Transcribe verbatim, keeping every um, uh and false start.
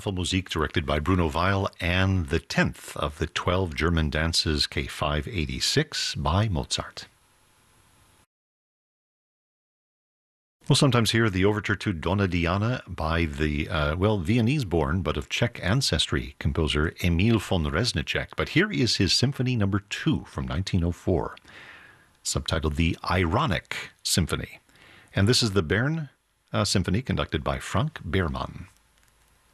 Tafelmusik, directed by Bruno Weil, and the tenth of the twelve German dances, K five eighty-six, by Mozart. We'll sometimes hear the overture to Donna Diana by the, uh, well, Viennese-born, but of Czech ancestry, composer Emil von Reznicek. But here is his Symphony Number two from nineteen oh four, subtitled The Ironic Symphony. And this is the Bern uh, Symphony, conducted by Frank Behrmann.